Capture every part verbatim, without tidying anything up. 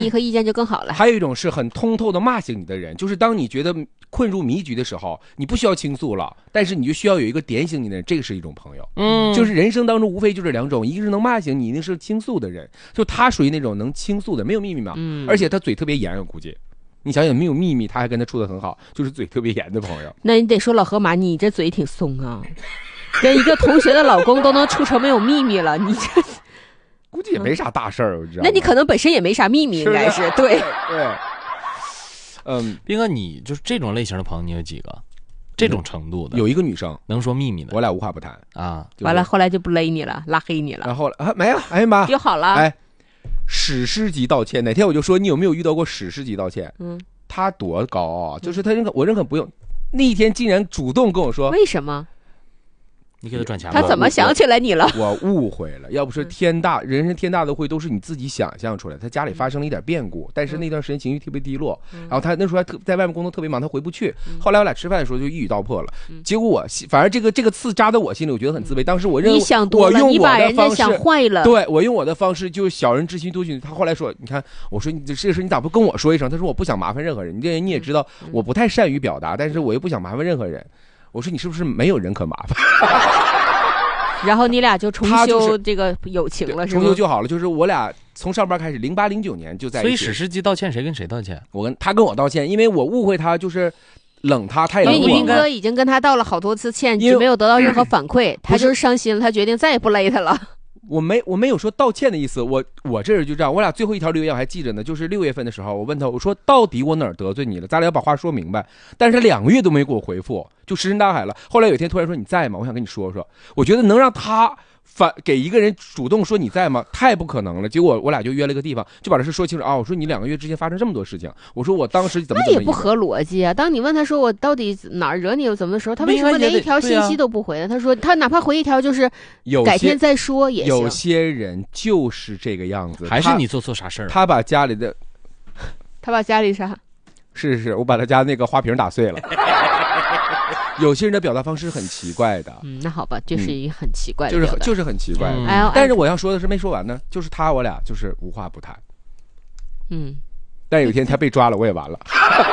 你和意见就更好了。 还有一种是很通透的骂醒你的人，就是当你觉得困入迷局的时候，你不需要倾诉了，但是你就需要有一个点醒你的人，这个是一种朋友。嗯，就是人生当中无非就是两种，一个是能骂醒你，一个是倾诉的人，就他属于那种能倾诉的，没有秘密嘛，嗯，而且他嘴特别严，我估计。你想想，没有秘密，他还跟他处得很好，就是嘴特别严的朋友。 那你得说老河马，你这嘴挺松啊，跟一个同学的老公都能处成没有秘密了，你这估计也没啥大事儿，我知道。 那你可能本身也没啥秘密，应该是对对。 嗯，斌哥，你就是这种类型的朋友，你有几个？这种程度的？ 有一个女生能说秘密的， 我俩无话不谈啊。 完了，后来就不勒你了，拉黑你了。 然后啊，没有，哎呀妈， 就好了。 哎，史诗级道歉，哪天我就说你有没有遇到过史诗级道歉？嗯。他多高啊！就是他认可，我认可不用。那一天竟然主动跟我说， 为什么？ 你给他转钱了？ 他怎么想起来你了？ 我误会了，要不是天大，人生天大的会都是你自己想象出来。他家里发生了一点变故，但是那段时间情绪特别低落，然后他那时候还特在外面工作特别忙，他回不去。后来我俩吃饭的时候就一语道破了，结果我反而这个这个刺扎在我心里，我觉得很自卑。当时我认为你想多了， 我用我的方式， 你把人家想坏了。 对，我用我的方式就是小人之心度君。他后来说，你看，我说你这事你咋不跟我说一声？他说我不想麻烦任何人，你这人你也知道我不太善于表达，但是我又不想麻烦任何人。我说你是不是没有人可麻烦？ 然后你俩就重修这个友情了，是吗？ 重修就好了，就是我俩从上班开始，零八零九年就在一起。 所以史诗级道歉，谁跟谁道歉？ 我跟他跟我道歉，因为我误会他，就是冷他，他也冷我。 因为你斌哥已经跟他道了好多次歉，就没有得到任何反馈，他就是伤心了，他决定再也不勒他了。 我没我没有说道歉的意思，我我这人就这样。我俩最后一条留言我还记着呢，就是六月份的时候，我问他，我说到底我哪儿得罪你了？咱俩要把话说明白。但是他两个月都没给我回复，就石沉大海了。后来有一天突然说你在吗？我想跟你说说。我觉得能让他反给一个人主动说你在吗？太不可能了。结果我俩就约了个地方，就把这事说清楚啊。我说你两个月之前发生这么多事情，我说我当时怎么那也不合逻辑啊。当你问他说我到底哪儿惹你怎么的时候，他为什么连一条信息都不回呢？他说他哪怕回一条就是改天再说也行。 有些人就是这个样子， 还是你做错啥事儿？ 他把家里的， 他把家里啥？ 是是是，我把他家那个花瓶打碎了。有些人的表达方式很奇怪的， 嗯，那好吧，就是一个很奇怪的、 嗯，就是就是很奇怪的。嗯、但是我要说的是没说完呢，就是他我俩就是无话不谈， 嗯， 但有一天他被抓了，我也完了。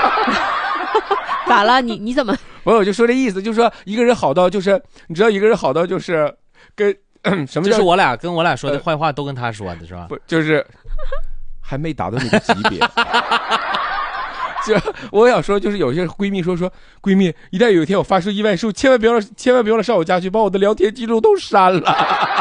咋了？你你怎么？ 我我就说这意思，就是说一个人好到就是你知道一个人好到就是跟什么叫就是我俩跟我俩说的坏话都跟他说的是吧？ 不就是还没达到那个级别。就我想说，就是有些闺蜜说说，闺蜜一旦有一天我发生意外事，千万别让千万别让上我家去，把我的聊天记录都删了。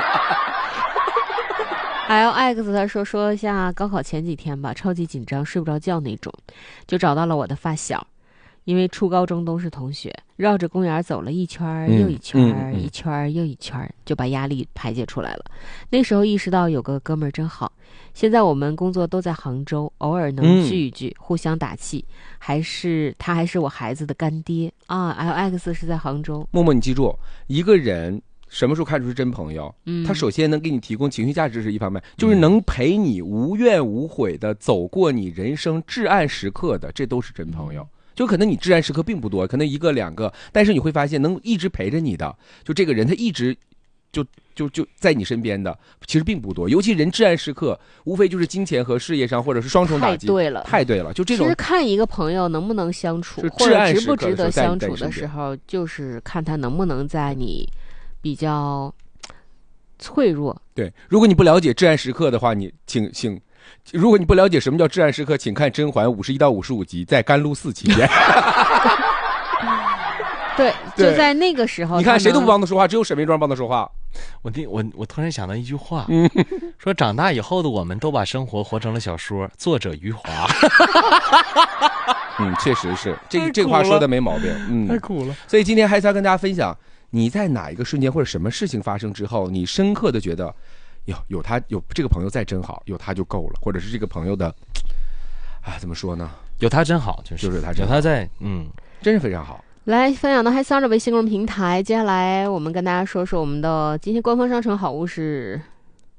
L X 他说说一下高考前几天吧，超级紧张，睡不着觉那种，就找到了我的发小，因为初高中都是同学，绕着公园走了一圈又一圈、嗯嗯、一圈又一圈，就把压力排解出来了。那时候意识到有个哥们儿真好。现在我们工作都在杭州，偶尔能聚一聚、嗯、互相打气，还是他还是我孩子的干爹啊。L X 是在杭州。 默默你记住，一个人什么时候看出是真朋友、嗯、他首先能给你提供情绪价值是一方面、嗯、就是能陪你无怨无悔的走过你人生至暗时刻的，这都是真朋友、嗯，就可能你至暗时刻并不多，可能一个两个，但是你会发现能一直陪着你的，就这个人他一直就就就在你身边的，其实并不多。尤其人至暗时刻，无非就是金钱和事业上，或者是双重打击。 太对了， 太对了，就这种。 其实看一个朋友能不能相处，或者值不值得相处的时候，就是看他能不能在你比较脆弱。 对，如果你不了解至暗时刻的话，你请请。如果你不了解什么叫至暗时刻，请看《甄嬛》五十一到五十五集，在甘露寺期间。 对，就在那个时候， 你看谁都不帮他说话，只有沈眉庄帮他说话。 我我我突然想到一句话，说长大以后的我们都把生活活成了小说，作者余华。 嗯，确实是，这这话说的没毛病。嗯， 太苦了。 所以今天还是要跟大家分享，你在哪一个瞬间或者什么事情发生之后，你深刻的觉得，有有他有这个朋友在真好，有他就够了，或者是这个朋友的，啊，怎么说呢？ 有他真好，就是就是他真好， 有他在，嗯， 真是非常好。 来分享到嗨桑的微信公众平台，接下来我们跟大家说说我们的今天官方商城好物是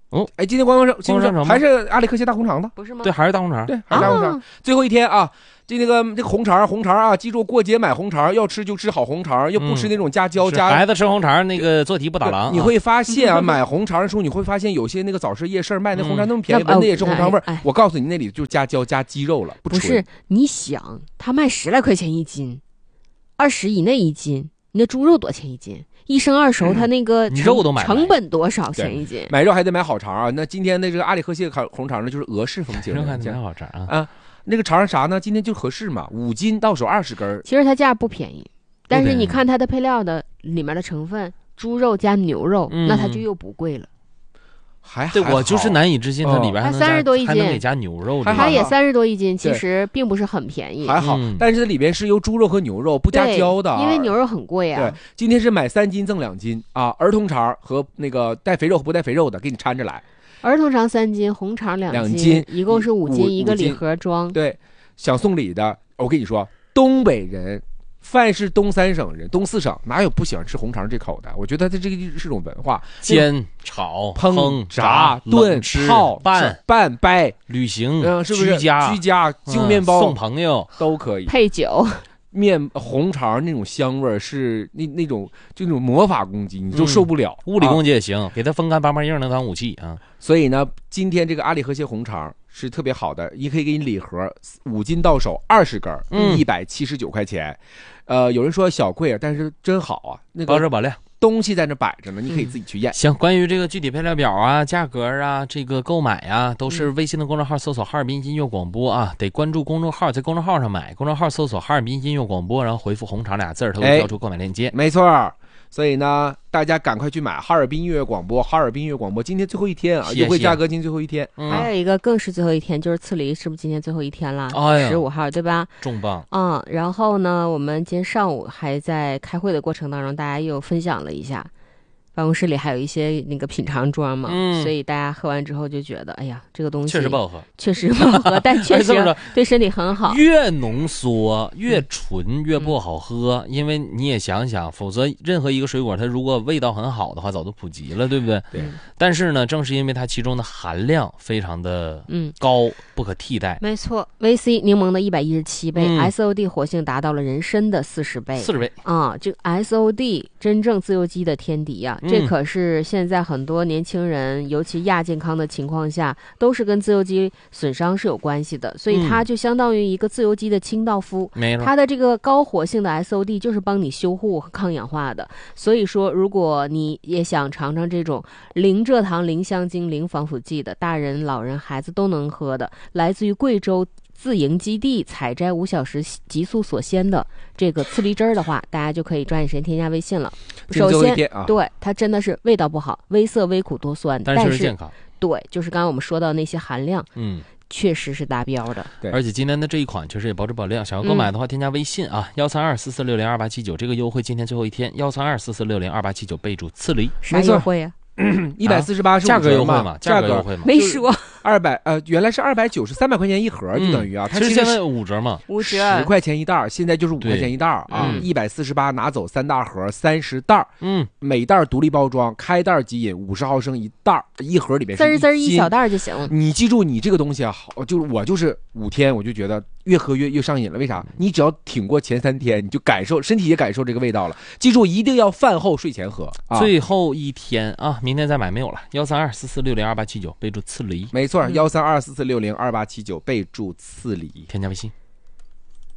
哦， 哎，今天观光商观光商城还是阿里克谢大红肠的， 不是吗？ 对，还是大红肠。 对，还是大红肠。 啊最后一天啊，这那个这个红肠红肠啊，记住过节买红肠，要吃就吃好红肠，又不吃那种加胶加。 孩子吃红肠，那个做题不打狼。 你会发现啊，买红肠的时候，你会发现有些那个早市夜市卖那红肠那么便宜， 嗯闻的也是红肠味儿哎哎。 我告诉你，那里就加胶加鸡肉了，不纯。 不是，你想，他卖十来块钱一斤，二十以内一斤，你那猪肉多钱一斤？一生二熟，它那个你肉都买不来成本多少钱一斤？ 买肉还得买好肠啊。那今天的这个阿里和谢红肠呢，就是俄式风情肉还得的买好肠啊。 啊。那个肠啥呢？今天就合适嘛，五斤到手二十根儿。 其实它价不便宜，但是便宜你看它的配料的里面的成分，猪肉加牛肉， 嗯那它就又不贵了。 还对，我就是难以置信，它里边还能加它三十多一斤还能给加牛肉， 还好它也三十多一斤，其对实并不是很便宜。 还好， 嗯但是它里边是由猪肉和牛肉不加对胶的啊， 因为牛肉很贵对啊。， 今天是买三斤赠两斤啊，儿童肠和那个带肥肉和不带肥肉的给你掺着来。 儿童肠三斤，红肠两两斤一共是五五斤，一个礼五斤盒装。 对，想送礼的，我跟你说，东北人，凡是东三省人、东四省，哪有不喜欢吃红肠这口的？我觉得它这个是种文化， 煎、炒、 烹、 炸、 炖、 冷吃、 泡、 拌、 拌、掰， 旅行， 嗯，是不是？ 居家、 居家、就面嗯包送朋友， 都可以。 配酒， 面红肠那种香味儿是那那种就那种魔法攻击，你都受不了。 物理啊攻击也行，给它风干棒棒硬能当武器啊。 所以呢，今天这个阿里和谐红肠是特别好的，也可以给你礼盒，五斤到手，二十根， 嗯一百七十九块钱。呃，有人说小贵，但是真好啊，那个保质保量。 东西在那摆着呢，你可以自己去验。 行，关于这个具体配料表啊、价格啊、这个购买啊，都是微信的公众号搜索哈尔滨音乐广播啊，得关注公众号，在公众号上买，公众号搜索哈尔滨音乐广播，然后回复红肠俩字儿，它会哎跳出购买链接。 没错儿，所以呢，大家赶快去买哈尔滨音乐广播，哈尔滨音乐广播今天最后一天啊， 谢谢优惠价格今天最后一天。 嗯， 还有一个更是最后一天，就是刺梨，是不是今天最后一天了？ 哎呀十五号对吧？ 重磅。 嗯，然后呢，我们今天上午还在开会的过程当中，大家又分享了一下。办公室里还有一些那个品尝装嘛， 嗯所以大家喝完之后就觉得，哎呀，这个东西确实不好喝， 确实不好喝，但确实哎这么说对身体很好。 越浓缩越纯越不好喝，因为你也想想，否则任何一个水果它如果味道很好的话，早都普及了，对不对？ 对。 但是呢，正是因为它其中的含量非常的嗯， 高，不可替代， 没错 ，V C 柠檬的一百一十七倍、 嗯 S O D 活性达到了人参的四十倍。 四十倍。 啊，这个 S O D 真正自由基的天敌呀、 嗯这可是现在很多年轻人，尤其亚健康的情况下，都是跟自由基损伤是有关系的，所以它就相当于一个自由基的清道夫。 没错， 它的这个高活性的 S O D 就是帮你修护和抗氧化的，所以说如果你也想尝尝这种零蔗糖、零香精、零防腐剂的，大人、老人、孩子都能喝的，来自于贵州自营基地采摘五小时急速锁鲜的这个刺梨汁儿的话，大家就可以抓紧时间添加微信了。 今天首先， 最后一天啊， 对它真的是味道不好，微涩、微苦、多酸， 但但是是健康。 对，就是刚刚我们说到那些含量， 嗯， 确实是达标的。 对而且今天的这一款确实也保质保量，想要购买的话，添加微信啊，幺三二四四六零二八七九，这个优惠今天最后一天，幺三二四四六零二八七九，备注刺梨， 啥没错优惠呀、 一百四十八是价格优惠嘛嘛？？ 价格优惠嘛？ 没说二百呃，原来是二百九十三百块钱一盒，就等于啊，它其实其实现在五折嘛。 五折十块钱一袋儿，现在就是五对块钱一袋儿啊， 嗯一百四十八拿走三大盒，三十袋儿， 嗯， 每袋儿独立包装，开袋儿即饮，五十毫升一袋儿，一盒里边是滋儿滋儿一斤小袋儿就行。 你记住，你这个东西啊，好，就是我就是五天，我就觉得越喝越越上瘾了。为啥？你只要挺过前三天，你就感受身体也感受这个味道了。记住，一定要饭后睡前喝啊！ 最后一天啊，明天再买没有了，幺三二四四六零二八七九，备注刺梨， 没错， 嗯幺三二四四六零二八七九，备注刺梨。 添加微信。